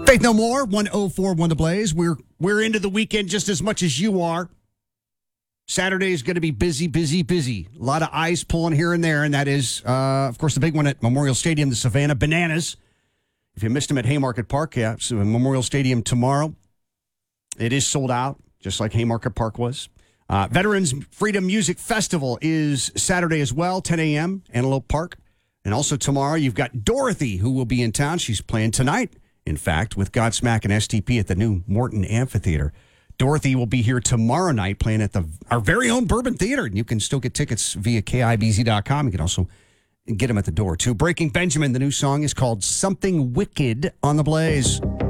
Faith No More, 1041 The Blaze. We're into the weekend just as much as you are. Saturday is going to be busy, busy, busy. A lot of eyes pulling here and there, and that is, of course, the big one at Memorial Stadium, the Savannah Bananas. If you missed them at Haymarket Park, yeah, so Memorial Stadium tomorrow. It is sold out, just like Haymarket Park was. Veterans Freedom Music Festival is Saturday as well, 10 a.m., Antelope Park. And also tomorrow, you've got Dorothy, who will be in town. She's playing tonight, in fact, with Godsmack and STP at the new Morton Amphitheater. Dorothy will be here tomorrow night playing at our very own Bourbon Theater. And you can still get tickets via KIBZ.com. You can also get them at the door, too. Breaking Benjamin, the new song is called Something Wicked on the Blaze.